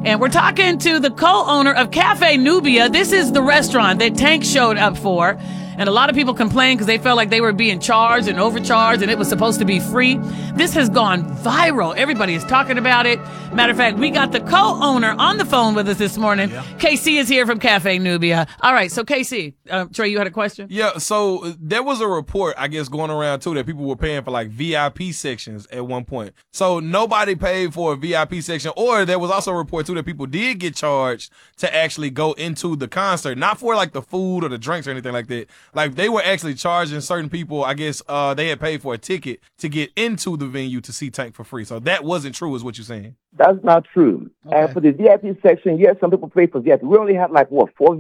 And we're talking to the co-owner of Cafe Nubia. This is the restaurant that Tank showed up for. And a lot of people complained because they felt like they were being charged and overcharged and it was supposed to be free. This has gone viral. Everybody is talking about it. Matter of fact, we got the co-owner on the phone with us this morning. Yeah. KC is here from Cafe Nubia. All right, so KC, Trey, you had a question? Yeah, so there was a report, I guess, going around, too, that people were paying for, like, VIP sections at one point. So nobody paid for a VIP section, or there was also a report, too, that people did get charged to actually go into the concert, not for, like, the food or the drinks or anything like that. Like, they were actually charging certain people, I guess, they had paid for a ticket to get into the venue to see Tank for free. So that wasn't true, is what you're saying. That's not true. Okay. And for the VIP section, yes, some people pay for VIP. We only have, like, 4